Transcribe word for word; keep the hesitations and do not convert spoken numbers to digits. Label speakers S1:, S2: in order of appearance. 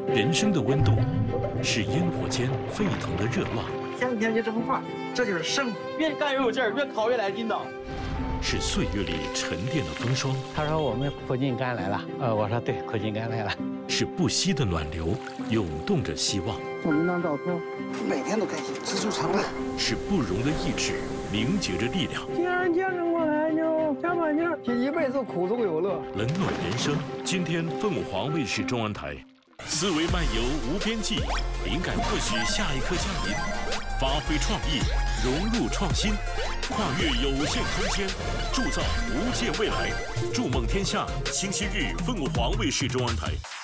S1: 人生的温度是烟火间沸腾的热浪，
S2: 天天就这么过，这就是生活。
S3: 越干越有劲儿，越烤越来劲道。
S1: 是岁月里沉淀的风霜。
S4: 他说我们苦尽甘来了，呃，我说对，苦尽甘来了。
S1: 是不息的暖流，涌动着希望。
S2: 照那张照片，每天都开心，知足常乐。
S1: 是不容的意志，凝结着力量。
S5: 既然见证过来就加把劲儿，这一辈子苦中有乐。
S1: 冷暖人生，今天凤凰卫视中文台。思维漫游无边际，灵感或许下一刻降临。发挥创意，融入创新，跨越有限空间，铸造无界未来。筑梦天下，星期日凤凰卫视中文台。